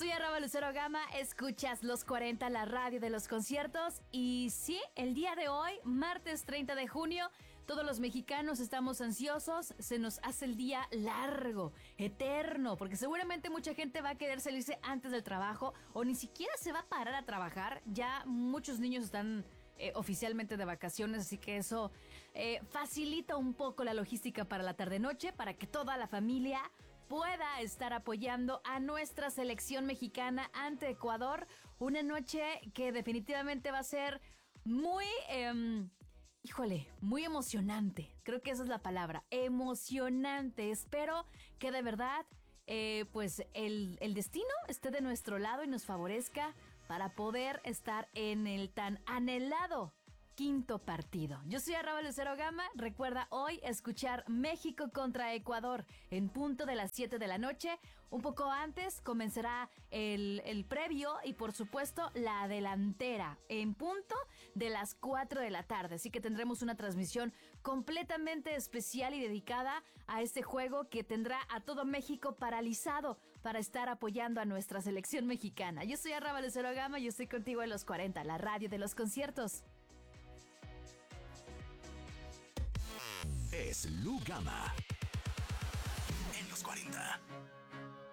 Soy Arraba Lucero Gama, escuchas Los 40, la radio de los conciertos. Y sí, el día de hoy, martes 30 de junio, todos los mexicanos estamos ansiosos. Se nos hace el día largo, eterno, porque seguramente mucha gente va a querer salirse antes del trabajo o ni siquiera se va a parar a trabajar. Ya muchos niños están oficialmente de vacaciones, así que eso facilita un poco la logística para la tarde-noche, para que toda la familia pueda estar apoyando a nuestra selección mexicana ante Ecuador. Una noche que definitivamente va a ser muy, muy emocionante. Creo que esa es la palabra, emocionante. Espero que de verdad, pues el destino esté de nuestro lado y nos favorezca para poder estar en el tan anhelado quinto partido. Yo soy Arraba Lucero Gama. Recuerda hoy escuchar México contra Ecuador en punto de las 7 de la noche. Un poco antes comenzará el previo y por supuesto la delantera en punto de las 4 de la tarde. Así que tendremos una transmisión completamente especial y dedicada a este juego que tendrá a todo México paralizado para estar apoyando a nuestra selección mexicana. Yo soy Arraba Lucero Gama y estoy contigo en Los 40, la radio de los conciertos. Es Lu Gama en Los 40.